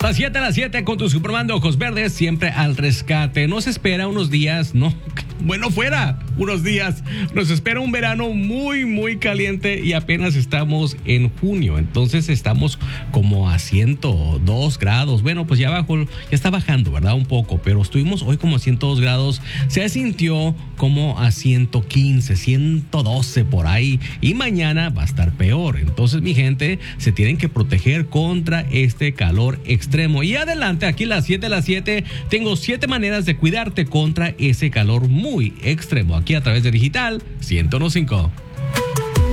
Las 7 con tu Superman de ojos verdes, siempre al rescate. Nos espera unos días, no, bueno, fuera unos días. Nos espera un verano muy, muy caliente y apenas estamos en junio. Entonces estamos como a 102 grados. Bueno, pues ya abajo, ya está bajando, ¿verdad? Un poco, pero estuvimos hoy como a 102 grados. Se sintió como a 115, 112 por ahí. Y mañana va a estar peor. Entonces, mi gente, se tienen que proteger contra este calor extremo. Y adelante, aquí las 7, tengo 7 maneras de cuidarte contra ese calor muy extremo. Aquí a través de Digital 101.5.